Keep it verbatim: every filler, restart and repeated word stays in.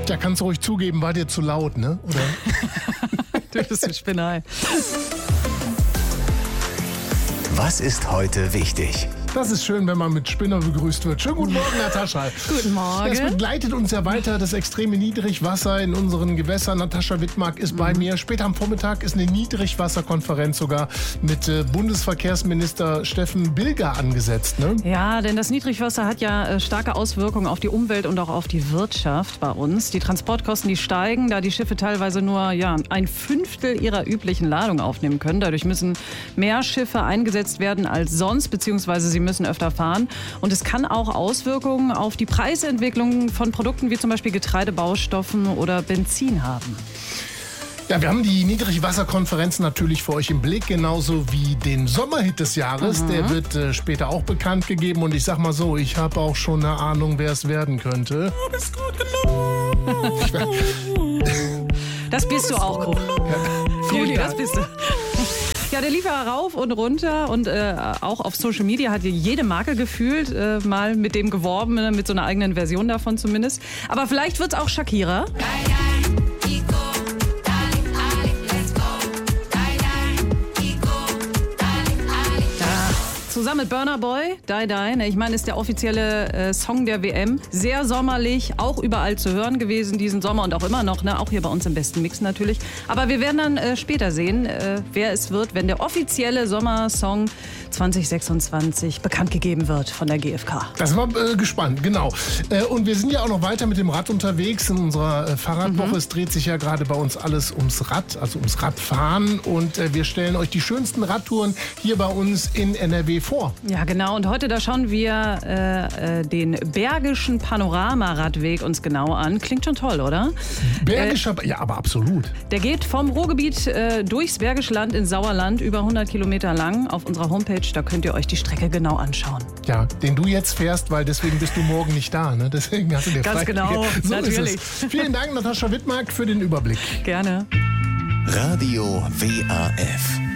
Ja, kannst du ruhig zugeben, war dir zu laut, ne? Oder? Du bist ein Spinner. Was ist heute wichtig? Das ist schön, wenn man mit Spinner begrüßt wird. Schönen guten Morgen, Natascha. Guten Morgen. Es begleitet uns ja weiter, das extreme Niedrigwasser in unseren Gewässern. Natascha Wittmark ist mhm. bei mir. Später am Vormittag ist eine Niedrigwasserkonferenz sogar mit äh, Bundesverkehrsminister Steffen Bilger angesetzt. Ne? Ja, denn das Niedrigwasser hat ja äh, starke Auswirkungen auf die Umwelt und auch auf die Wirtschaft bei uns. Die Transportkosten, die steigen, da die Schiffe teilweise nur ja, ein Fünftel ihrer üblichen Ladung aufnehmen können. Dadurch müssen mehr Schiffe eingesetzt werden als sonst, beziehungsweise sie müssen öfter fahren. Und es kann auch Auswirkungen auf die Preisentwicklung von Produkten wie zum Beispiel Getreidebaustoffen oder Benzin haben. Ja, wir haben die Niedrigwasserkonferenz natürlich für euch im Blick, genauso wie den Sommerhit des Jahres. Mhm. Der wird äh, später auch bekannt gegeben. Und ich sag mal so, ich habe auch schon eine Ahnung, wer es werden könnte. Das bist du auch, Krug. Ja, Juli, das bist du. Ja, der lief ja rauf und runter und äh, auch auf Social Media hat jede Marke gefühlt äh, mal mit dem geworben, mit so einer eigenen Version davon zumindest. Aber vielleicht wird's auch Shakira. Zusammen mit Burna Boy, Die Die. Ich meine, ist der offizielle äh, Song der W M. Sehr sommerlich, auch überall zu hören gewesen diesen Sommer und auch immer noch, ne? Auch hier bei uns im besten Mix natürlich. Aber wir werden dann äh, später sehen, äh, wer es wird, wenn der offizielle Sommersong zwanzig sechsundzwanzig bekannt gegeben wird von der G F K. Das war äh, gespannt, genau. Äh, und wir sind ja auch noch weiter mit dem Rad unterwegs in unserer äh, Fahrradwoche. Mhm. Es dreht sich ja gerade bei uns alles ums Rad, also ums Radfahren. Und äh, wir stellen euch die schönsten Radtouren hier bei uns in N R W vor. Ja, genau. Und heute, da schauen wir äh, äh, den Bergischen Panorama-Radweg uns genau an. Klingt schon toll, oder? Bergischer, äh, ja, aber absolut. Der geht vom Ruhrgebiet äh, durchs Bergische Land ins Sauerland, über hundert Kilometer lang. Auf unserer Homepage, da könnt ihr euch die Strecke genau anschauen. Ja, den du jetzt fährst, weil deswegen bist du morgen nicht da, ne? Deswegen hast du dir Ganz frei genau, so natürlich. Ist es. Vielen Dank, Natascha Wittmark, für den Überblick. Gerne. Radio W A F